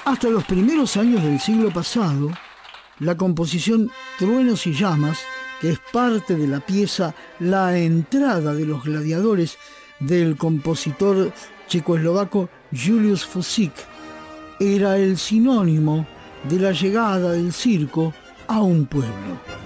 Hasta los primeros años del siglo pasado, la composición Truenos y Llamas, que es parte de la pieza La entrada de los gladiadores del compositor checoslovaco Julius Fosík, era el sinónimo de la llegada del circo a un pueblo.